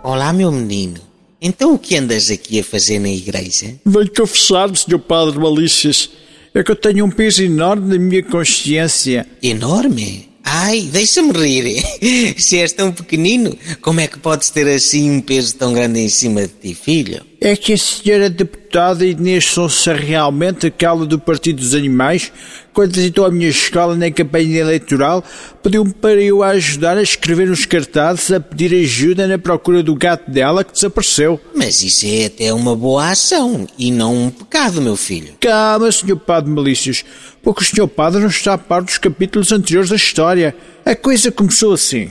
Olá, meu menino. Então o que andas aqui a fazer na igreja? Venho confessar-me, Sr. Padre Malícias. É que eu tenho um peso enorme na minha consciência. Enorme? Ai, deixa-me rir. Se és tão pequenino, como é que podes ter assim um peso tão grande em cima de ti, filho? É que a senhora deputada Inês Sousa, realmente aquela do Partido dos Animais, quando visitou a minha escola na campanha eleitoral, pediu-me para eu a ajudar a escrever uns cartazes a pedir ajuda na procura do gato dela que desapareceu. Mas isso é até uma boa ação e não um pecado, meu filho. Calma, Sr. Padre Malícias, porque o Sr. Padre não está a par dos capítulos anteriores da história. A coisa começou assim.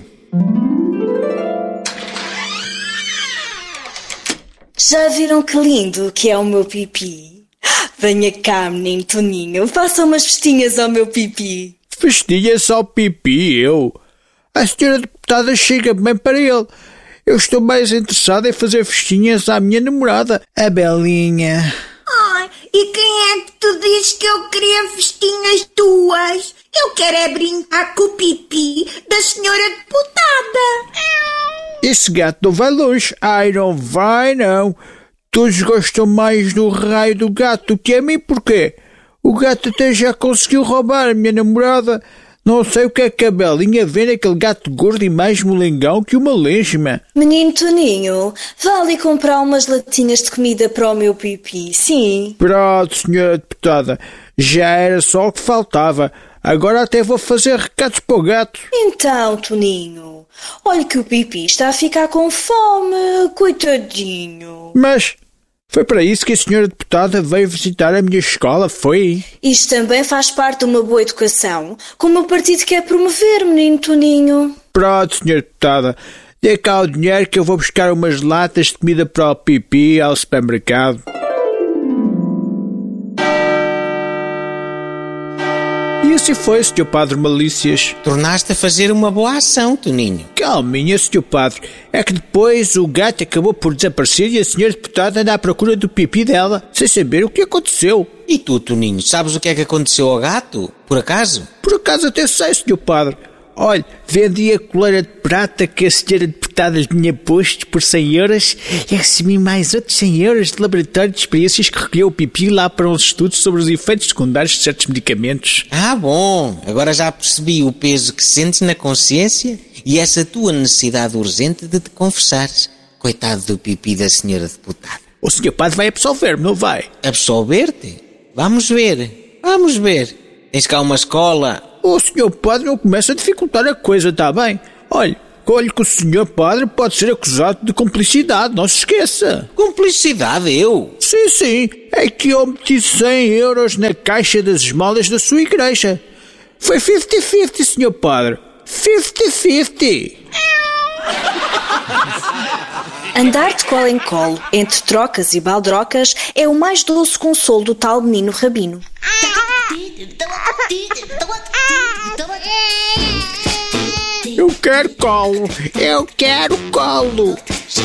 Já viram que lindo que é o meu pipi? Venha cá, menino Toninho, faça umas festinhas ao meu pipi. Festinhas ao pipi, eu? A senhora deputada chega bem para ele. Eu estou mais interessado em fazer festinhas à minha namorada, a Belinha. Ai, e quem é que tu dizes que eu queria festinhas tuas? Eu quero é brincar com o pipi da senhora deputada. Esse gato não vai longe. Ai, não vai, não. Todos gostam mais do raio do gato do que a mim, porquê? O gato até já conseguiu roubar a minha namorada. Não sei o que é que a Belinha vê naquele gato gordo e mais molengão que uma lesma. Menino Toninho, vá ali comprar umas latinhas de comida para o meu pipi, sim? Pronto, senhora deputada. Já era só o que faltava. Agora até vou fazer recados para o gato. Então, Toninho, olha que o pipi está a ficar com fome, coitadinho. Mas foi para isso que a senhora deputada veio visitar a minha escola, foi? Isto também faz parte de uma boa educação, como o partido quer promover, menino Toninho. Pronto, senhora deputada. Dê cá o dinheiro que eu vou buscar umas latas de comida para o pipi ao supermercado. E assim foi, Sr. Padre Malícias. Tornaste a fazer uma boa ação, Toninho. Calminha, Sr. Padre. É que depois o gato acabou por desaparecer e a senhora deputada anda à procura do pipi dela, sem saber o que aconteceu. E tu, Toninho, sabes o que é que aconteceu ao gato? Por acaso? Por acaso até sei, Sr. Padre. Olha, vendi a coleira de prata que a senhora deputada lhe tinha posto por 100 euros e recebi mais outros 100 euros de laboratório de experiências que recolheu o pipi lá para uns estudos sobre os efeitos secundários de certos medicamentos. Ah, bom. Agora já percebi o peso que sentes na consciência e essa tua necessidade urgente de te confessares. Coitado do pipi da senhora deputada. O Sr. Padre vai absolver-me, não vai? Absolver-te? Vamos ver. Vamos ver. Tens cá uma escola. O Sr. Padre não começa a dificultar a coisa, está bem? Olha que o Sr. Padre pode ser acusado de cumplicidade, não se esqueça. Cumplicidade, eu? Sim. É que eu meti 100 euros na caixa das esmolas da sua igreja. Foi 50-50, Sr. Padre. 50-50. Andar de colo em colo, entre trocas e baldrocas, é o mais doce consolo do tal menino rabino. Eu quero colo. Eu quero colo.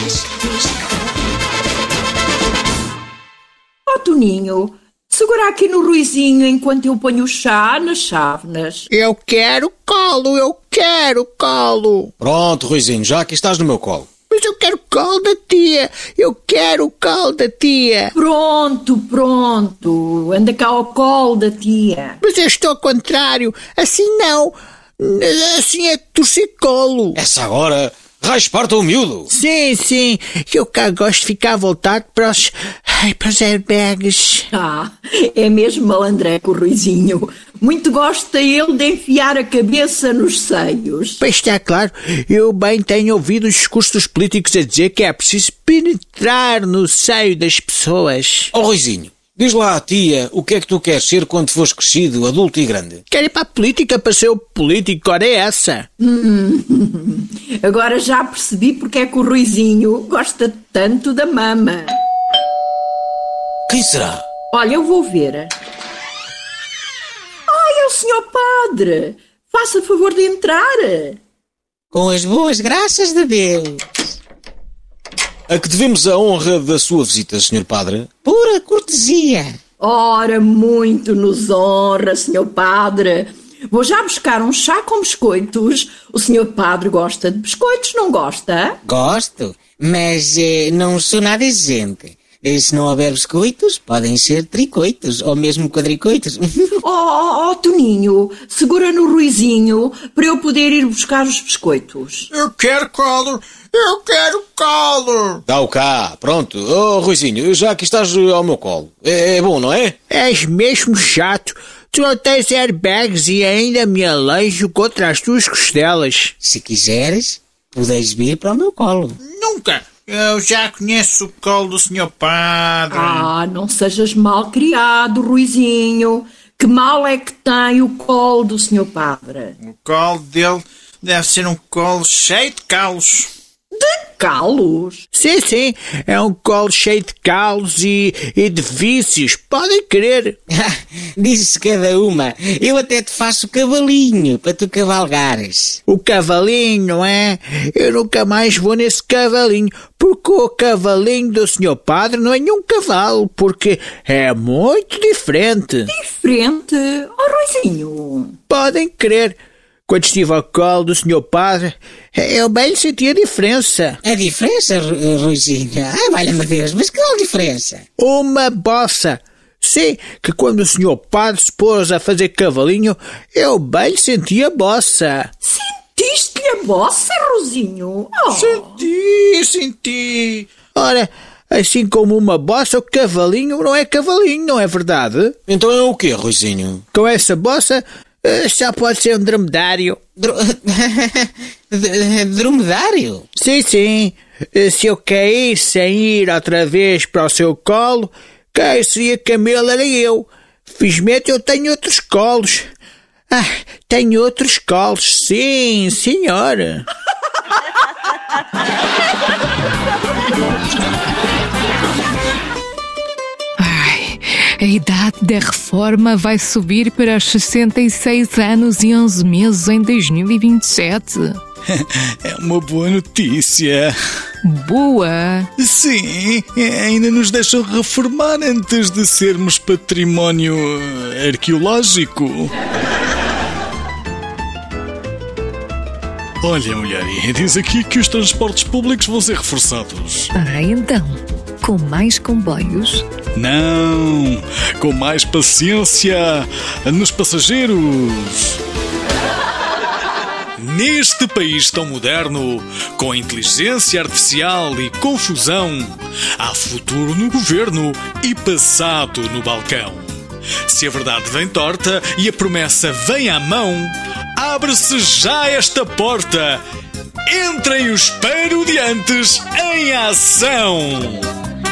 Ó Toninho, segura aqui no Ruizinho enquanto eu ponho o chá nas chávenas. Eu quero colo. Eu quero colo. Pronto, Ruizinho, já aqui estás no meu colo. Mas eu quero colo da tia. Eu quero colo da tia. Pronto. Anda cá ao colo da tia. Mas eu estou ao contrário. Assim não. Assim é torcicolo. Essa hora, rasparta o miúdo. Sim. Eu cá gosto de ficar voltado para os airbags. Ah, é mesmo malandreco o Ruizinho. Muito gosta ele de enfiar a cabeça nos seios. Pois está claro, eu bem tenho ouvido os discursos dos políticos a dizer que é preciso penetrar no seio das pessoas. Ó Ruizinho, diz lá à tia o que é que tu queres ser quando fores crescido, adulto e grande. Quero ir para a política para ser o político, ora é essa. Agora já percebi porque é que o Ruizinho gosta tanto da mama. Quem será? Olha, eu vou ver. Ai, é o senhor padre. Faça favor de entrar. Com as boas graças de Deus. A que devemos a honra da sua visita, Sr. Padre? Pura cortesia. Ora, muito nos honra, senhor padre. vou já buscar um chá com biscoitos. O senhor padre gosta de biscoitos, não gosta? Gosto, mas não sou nada exigente. Se não houver biscoitos, podem ser tricoitos ou mesmo quadricoitos. Toninho, segura no Ruizinho para eu poder ir buscar os biscoitos. Eu quero colo! Dá-o cá, pronto. Ruizinho, já que estás ao meu colo. É bom, não é? És mesmo chato. Tu não tens airbags e ainda me aleijo contra as tuas costelas. Se quiseres, podes vir para o meu colo. Nunca! Eu já conheço o colo do Sr. Padre. Não sejas mal criado, Ruizinho. Que mal é que tem o colo do senhor padre? O colo dele deve ser um colo cheio de calos. De calos? Sim, é um colo cheio de calos e de vícios, podem crer. Diz-se cada uma. Eu até te faço cavalinho para tu cavalgares. O cavalinho, não é? Eu nunca mais vou nesse cavalinho, porque o cavalinho do Sr. Padre não é nenhum cavalo, porque é muito diferente. Diferente? Ruizinho. Podem crer. Quando estive ao colo do Sr. Padre, eu bem senti a diferença. A diferença, Ruizinho? Valha-me Deus, mas qual diferença? Uma bossa. Sim, que quando o Sr. Padre se pôs a fazer cavalinho, eu bem senti a bossa. Sentiste-lhe a bossa, Ruizinho? Senti. Ora, assim como uma bossa, o cavalinho não é cavalinho, não é verdade? Então é o quê, Ruizinho? Com essa bossa, só pode ser um dromedário. Dromedário? Sim. Se eu cair sem ir outra vez para o seu colo, quem seria camelo era eu. Felizmente eu tenho outros colos. Tenho outros colos, sim, senhora. A idade da reforma vai subir para os 66 anos e 11 meses em 2027. É uma boa notícia. Boa? Sim, ainda nos deixam reformar antes de sermos património arqueológico. Olha, mulher, diz aqui que os transportes públicos vão ser reforçados. Então, com mais comboios? Não, com mais paciência nos passageiros. Neste país tão moderno, com inteligência artificial e confusão, há futuro no governo e passado no balcão. Se a verdade vem torta e a promessa vem à mão, abre-se já esta porta. Entrem os parodiantes em ação.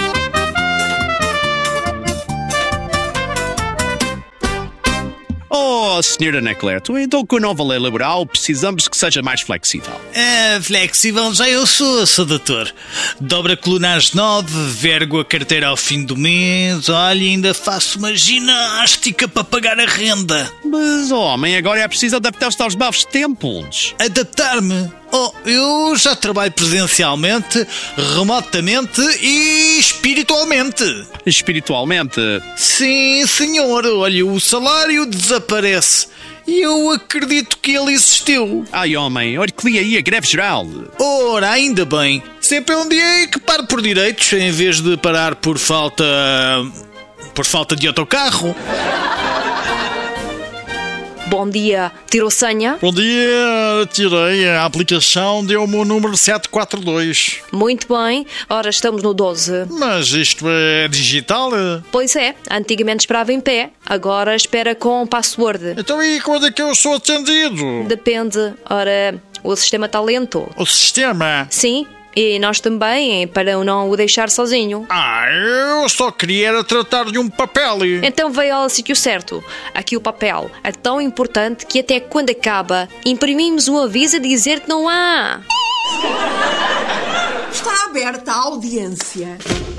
Oh, Sra. Anacleto, então com a nova lei laboral precisamos que seja mais flexível. Flexível já eu sou doutor. Dobro a coluna às 9, vergo a carteira ao fim do mês, olha, ainda faço uma ginástica para pagar a renda. Mas, homem, agora é preciso adaptar-se aos novos tempos. Adaptar-me? Eu já trabalho presencialmente, remotamente e espiritualmente. Espiritualmente? Sim, senhor. Olha, o salário desaparece. E eu acredito que ele existiu. Ai, homem, olha que li aí a greve geral. Ora, ainda bem. Sempre é um dia que paro por direitos, em vez de parar por falta de autocarro. Bom dia, tirou senha? Bom dia, tirei. A aplicação deu-me o número 742. Muito bem, ora estamos no 12. Mas isto é digital? Pois é, antigamente esperava em pé, agora espera com password. Então e quando é que eu sou atendido? Depende, ora, o sistema está lento. O sistema? Sim. E nós também, para não o deixar sozinho. Eu só queria tratar de um papel. Então veio ao sítio certo. Aqui o papel é tão importante que até quando acaba, imprimimos um aviso a dizer que não há. Está aberta a audiência.